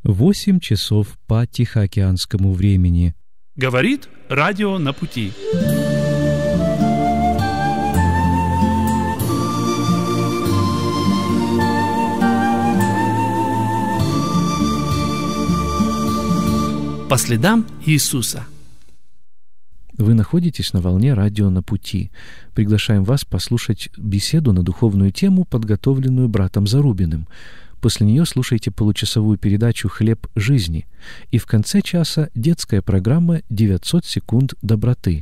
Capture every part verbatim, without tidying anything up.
Восемь часов по Тихоокеанскому времени. Говорит радио на пути. По следам Иисуса. Вы находитесь на волне радио «На пути». Приглашаем вас послушать беседу на духовную тему, подготовленную братом Зарубиным. После нее слушайте получасовую передачу «Хлеб жизни». И в конце часа детская программа «девятьсот секунд доброты».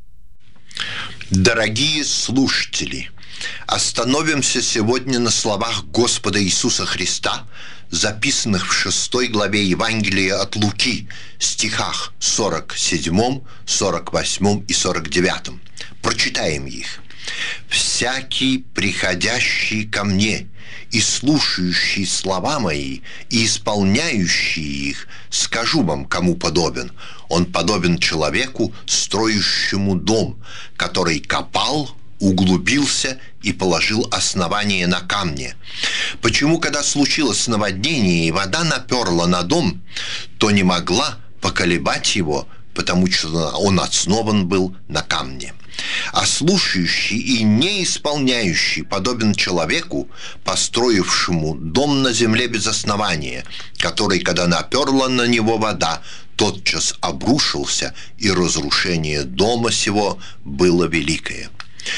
Дорогие слушатели, остановимся сегодня на словах Господа Иисуса Христа, записанных в шестой главе Евангелия от Луки, стихах сорок седьмом, сорок восьмом и сорок девятом. Прочитаем их. «Всякий, приходящий ко мне и слушающий слова мои, и исполняющий их, скажу вам, кому подобен. Он подобен человеку, строящему дом, который копал, углубился и положил основание на камне. Почему, когда случилось наводнение и вода наперла на дом, то не могла поколебать его, потому что он основан был на камне. А слушающий и не исполняющий подобен человеку, построившему дом на земле без основания, который, когда наперла на него вода, тотчас обрушился, и разрушение дома сего было великое».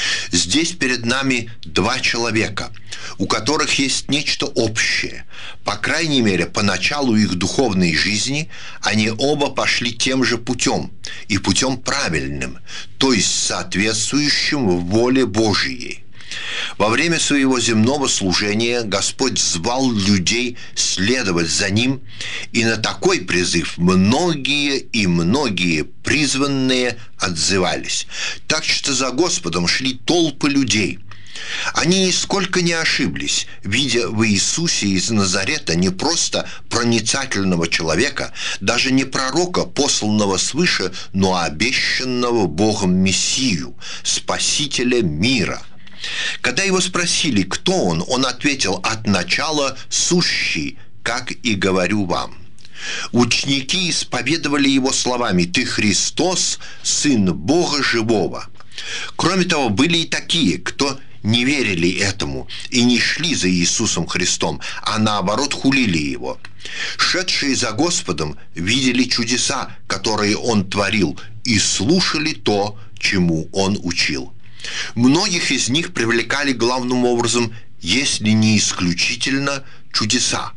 Здесь перед нами два человека, у которых есть нечто общее. По крайней мере, по началу их духовной жизни они оба пошли тем же путем, и путем правильным, то есть соответствующим воле Божией. Во время своего земного служения Господь звал людей следовать за Ним, и на такой призыв многие и многие призванные отзывались. Так что за Господом шли толпы людей. Они нисколько не ошиблись, видя в Иисусе из Назарета не просто проницательного человека, даже не пророка, посланного свыше, но обещанного Богом Мессию, Спасителя мира. Когда его спросили, кто он, он ответил: «От начала сущий, как и говорю вам». Ученики исповедовали его словами: «Ты Христос, Сын Бога Живого». Кроме того, были и такие, кто не верили этому и не шли за Иисусом Христом, а наоборот хулили Его. Шедшие за Господом видели чудеса, которые Он творил, и слушали то, чему Он учил. Многих из них привлекали главным образом, если не исключительно, чудеса.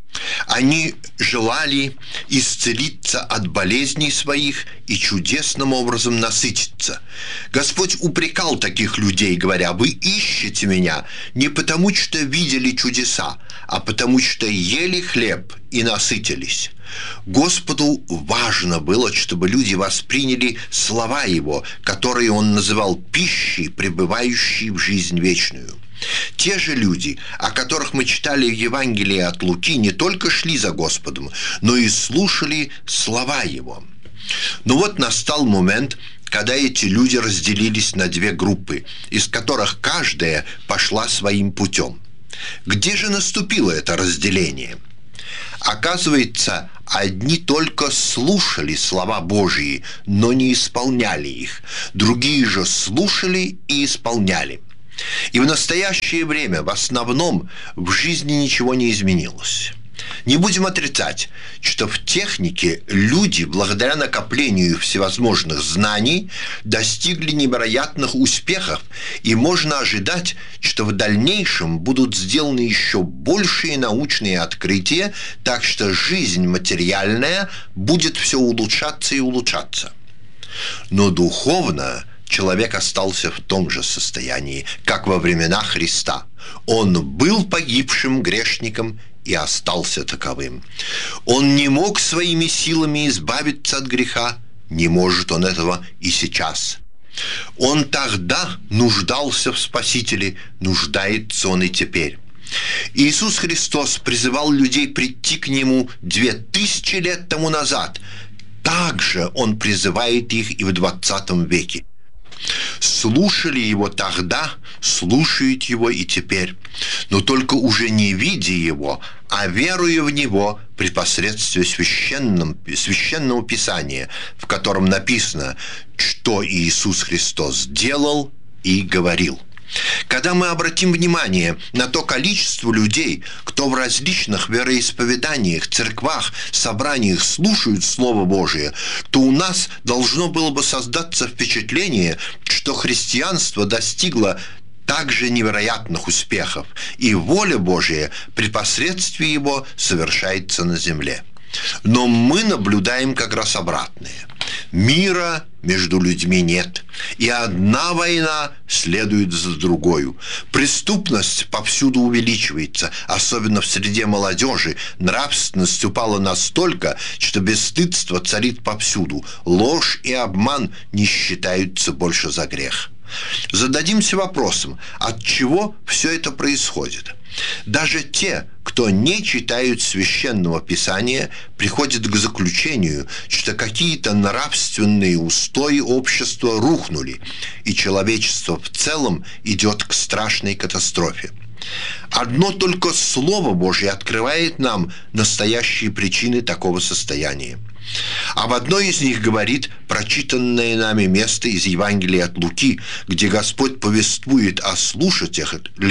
Они желали исцелиться от болезней своих и чудесным образом насытиться. Господь упрекал таких людей, говоря: «Вы ищете меня не потому, что видели чудеса, а потому, что ели хлеб и насытились». Господу важно было, чтобы люди восприняли слова Его, которые Он называл пищей, пребывающей в жизнь вечную. Те же люди, о которых мы читали в Евангелии от Луки, не только шли за Господом, но и слушали слова Его. Но вот настал момент, когда эти люди разделились на две группы, из которых каждая пошла своим путем. Где же наступило это разделение? Оказывается, одни только слушали слова Божьи, но не исполняли их. Другие же слушали и исполняли. И в настоящее время в основном в жизни ничего не изменилось. Не будем отрицать, что в технике люди, благодаря накоплению всевозможных знаний, достигли невероятных успехов, и можно ожидать, что в дальнейшем будут сделаны еще большие научные открытия, так что жизнь материальная будет все улучшаться и улучшаться. Но духовно человек остался в том же состоянии, как во времена Христа. Он был погибшим грешником и остался таковым. Он не мог своими силами избавиться от греха, не может он этого и сейчас. Он тогда нуждался в Спасителе, нуждается он и теперь. Иисус Христос призывал людей прийти к Нему две тысячи лет тому назад. Также Он призывает их и в двадцатом веке. Слушали Его тогда, слушают Его и теперь, но только уже не видя Его, а веруя в Него при посредстве священном, священного Писания, в котором написано, что Иисус Христос делал и говорил. Когда мы обратим внимание на то количество людей, кто в различных вероисповеданиях, церквах, собраниях слушают Слово Божие, то у нас должно было бы создаться впечатление, что христианство достигло также невероятных успехов, и воля Божия при посредстве его совершается на земле. Но мы наблюдаем как раз обратное. Мира между людьми нет, и одна война следует за другою. Преступность повсюду увеличивается, особенно в среде молодежи. Нравственность упала настолько, что бесстыдство царит повсюду. Ложь и обман не считаются больше за грех. Зададимся вопросом, от чего все это происходит? Даже те, кто не читают Священного Писания, приходят к заключению, что какие-то нравственные устои общества рухнули, и человечество в целом идет к страшной катастрофе. Одно только Слово Божье открывает нам настоящие причины такого состояния. Об одной из них говорит прочитанное нами место из Евангелия от Луки, где Господь повествует о слушателях,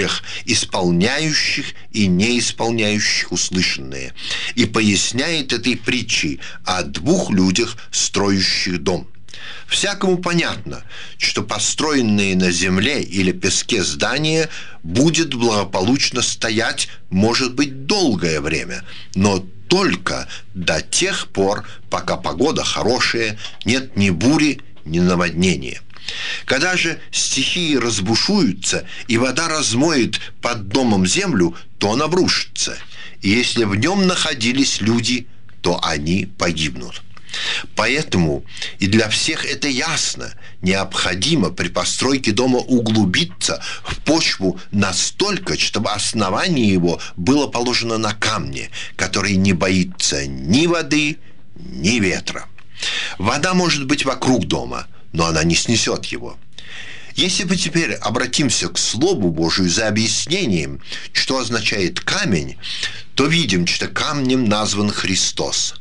исполняющих и не исполняющих услышанное, и поясняет этой притчей о двух людях, строящих дом. Всякому понятно, что построенное на земле или песке здание будет благополучно стоять, может быть, долгое время, но только до тех пор, пока погода хорошая, нет ни бури, ни наводнения. Когда же стихии разбушуются, и вода размоет под домом землю, то он обрушится. И если в нем находились люди, то они погибнут. Поэтому и для всех это ясно. Необходимо при постройке дома углубиться в почву настолько, чтобы основание его было положено на камне, который не боится ни воды, ни ветра. Вода может быть вокруг дома, но она не снесет его. Если бы теперь обратимся к Слову Божию за объяснением, что означает камень, то видим, что камнем назван Христос.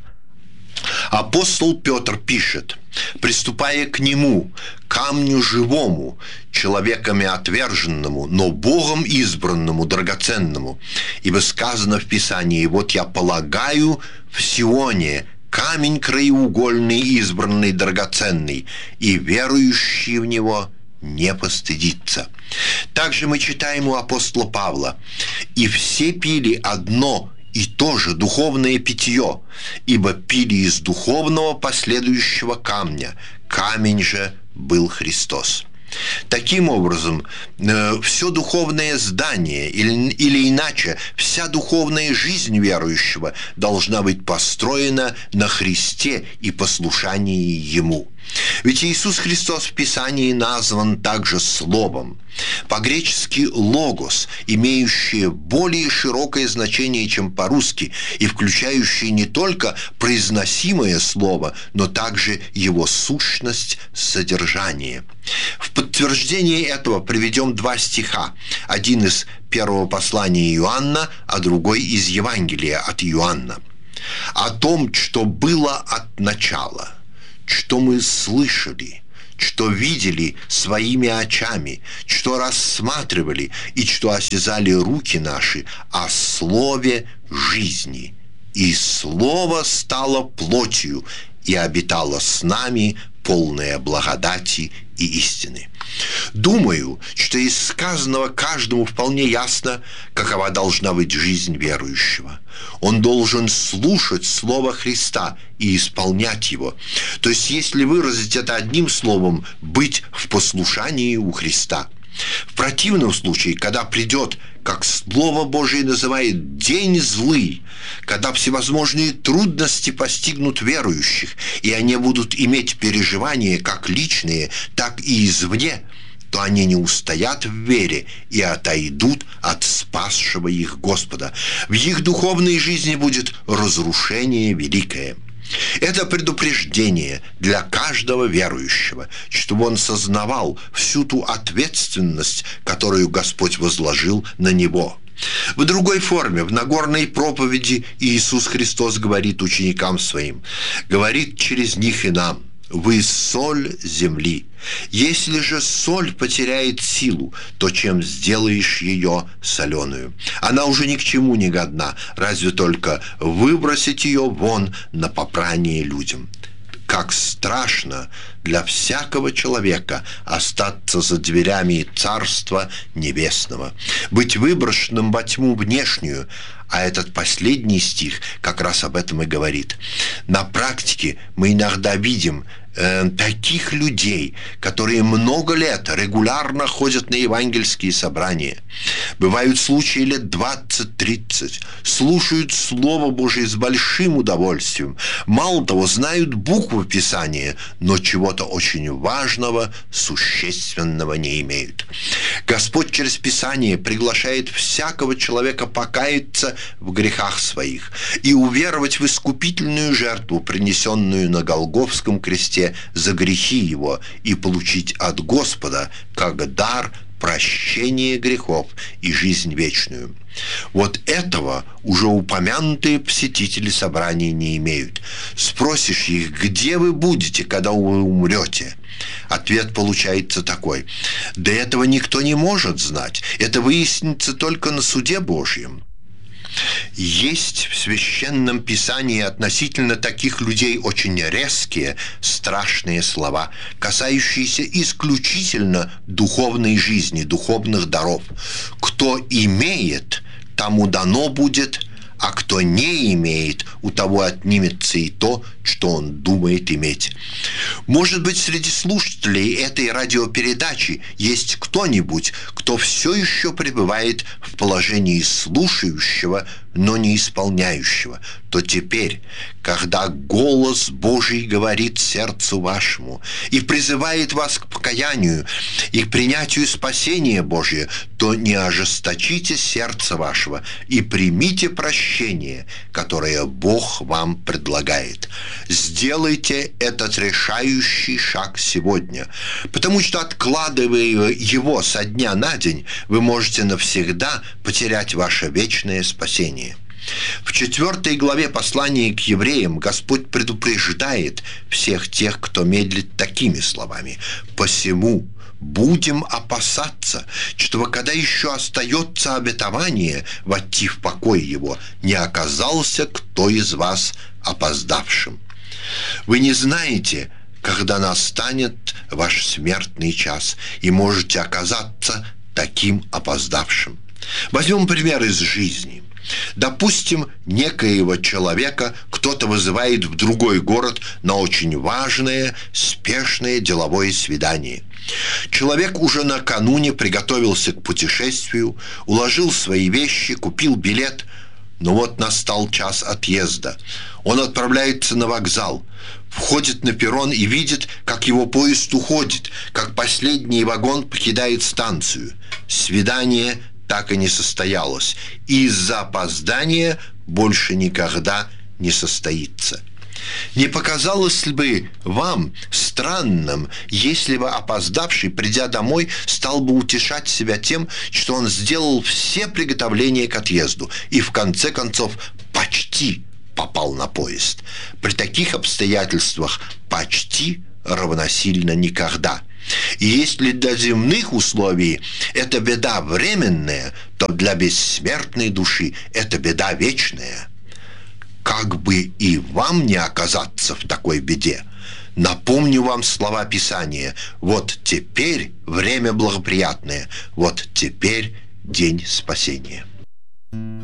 Апостол Петр пишет: «Приступая к Нему, камню живому, человеками отверженному, но Богом избранному, драгоценному. Ибо сказано в Писании: вот я полагаю в Сионе камень краеугольный, избранный, драгоценный, и верующий в Него не постыдится». Также мы читаем у апостола Павла: «И все пили одно и то же духовное питье, ибо пили из духовного последующего камня, камень же был Христос». Таким образом, все духовное здание, или, или иначе, вся духовная жизнь верующего должна быть построена на Христе и послушании Ему. Ведь Иисус Христос в Писании назван также Словом. По-гречески «логос», имеющее более широкое значение, чем по-русски, и включающее не только произносимое слово, но также его сущность, содержание. В подтверждение этого приведем два стиха. Один из первого послания Иоанна, а другой из Евангелия от Иоанна. «О том, что было от начала, что мы слышали, что видели своими очами, что рассматривали и что осязали руки наши о слове жизни. И слово стало плотью и обитало с нами, полное благодати и истины». Думаю, что из сказанного каждому вполне ясно, какова должна быть жизнь верующего. Он должен слушать Слово Христа и исполнять его. То есть, если выразить это одним словом, быть в послушании у Христа. В противном случае, когда придет, как Слово Божие называет, день злый, когда всевозможные трудности постигнут верующих, и они будут иметь переживания как личные, так и извне, то они не устоят в вере и отойдут от спасшего их Господа. В их духовной жизни будет разрушение великое. Это предупреждение для каждого верующего, чтобы он сознавал всю ту ответственность, которую Господь возложил на него. В другой форме, в Нагорной проповеди, Иисус Христос говорит ученикам Своим, говорит через них и нам: «Вы соль земли. Если же соль потеряет силу, то чем сделаешь ее соленую? Она уже ни к чему не годна, разве только выбросить ее вон на попрание людям». Как страшно для всякого человека остаться за дверями Царства Небесного, быть выброшенным во тьму внешнюю, а этот последний стих как раз об этом и говорит. На практике мы иногда видим э, таких людей, которые много лет регулярно ходят на евангельские собрания. Бывают случаи лет двадцать-тридцать, слушают Слово Божие с большим удовольствием. Мало того, знают буквы Писания, но чего-то очень важного, существенного не имеют. Господь через Писание приглашает всякого человека покаяться в грехах своих и уверовать в искупительную жертву, принесенную на Голгофском кресте за грехи его, и получить от Господа как дар прощение грехов и жизнь вечную. Вот этого уже упомянутые посетители собраний не имеют. Спросишь их: где вы будете, когда вы умрете? Ответ получается такой: да этого никто не может знать, это выяснится только на суде Божьем. Есть в Священном Писании относительно таких людей очень резкие, страшные слова, касающиеся исключительно духовной жизни, духовных даров. Кто имеет, тому дано будет, а кто не имеет, у того отнимется и то, что он думает иметь. Может быть, среди слушателей этой радиопередачи есть кто-нибудь, кто все еще пребывает в положении слушающего, но не исполняющего. То теперь, когда голос Божий говорит сердцу вашему и призывает вас к покаянию и к принятию спасения Божия, то не ожесточите сердце вашего и примите прощение, которое Бог вам предлагает. Сделайте этот решающий шаг сегодня, потому что, откладывая его со дня на день, вы можете навсегда потерять ваше вечное спасение. В четвертой главе послания к евреям Господь предупреждает всех тех, кто медлит, такими словами: «Посему будем опасаться, чтобы, когда еще остается обетование войти в покой его, не оказался кто из вас опоздавшим». Вы не знаете, когда настанет ваш смертный час, и можете оказаться таким опоздавшим. Возьмем пример из жизни. Допустим, некоего человека кто-то вызывает в другой город на очень важное, спешное деловое свидание. Человек уже накануне приготовился к путешествию, уложил свои вещи, купил билет, но вот настал час отъезда. Он отправляется на вокзал, входит на перрон и видит, как его поезд уходит, как последний вагон покидает станцию. Свидание так и не состоялось, и из-за опоздания больше никогда не состоится. Не показалось ли бы вам странным, если бы опоздавший, придя домой, стал бы утешать себя тем, что он сделал все приготовления к отъезду и, в конце концов, почти попал на поезд? При таких обстоятельствах «почти» равносильно «никогда». И если для земных условий это беда временная, то для бессмертной души это беда вечная. Как бы и вам не оказаться в такой беде, напомню вам слова Писания: «Вот теперь время благоприятное, вот теперь день спасения».